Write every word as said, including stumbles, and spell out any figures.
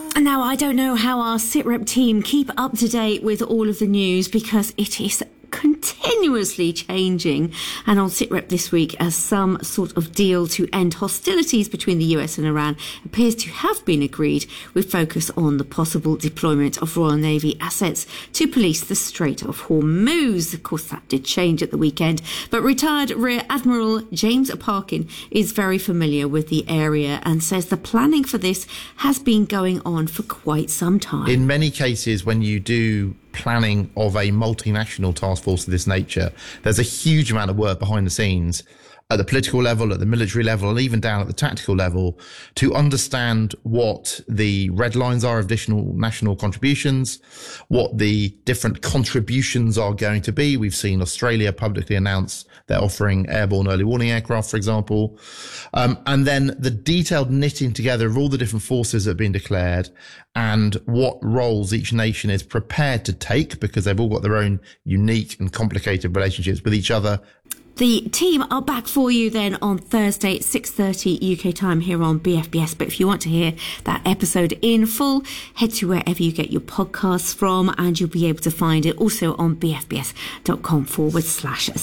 Now, I don't know how our SITREP team keep up to date with all of the news because it is continuously changing. And on SITREP this week, as some sort of deal to end hostilities between the U S and Iran appears to have been agreed, with focus on the possible deployment of Royal Navy assets to police the Strait of Hormuz. Of course, that did change at the weekend, but retired Rear Admiral James Parkin is very familiar with the area and says the planning for this has been going on for quite some time. In many cases, when you do planning of a multinational task force of this nature, there's a huge amount of work behind the scenes at the political level, at the military level, and even down at the tactical level to understand what the red lines are of additional national contributions, what the different contributions are going to be. We've seen Australia publicly announce they're offering airborne early warning aircraft, for example. Um, and then the detailed knitting together of all the different forces that have been declared and what roles each nation is prepared to take, because they've all got their own unique and complicated relationships with each other. The team are back for you then on Thursday at six thirty U K time here on B F B S. But if you want to hear that episode in full, head to wherever you get your podcasts from and you'll be able to find it also on bfbs.com forward slash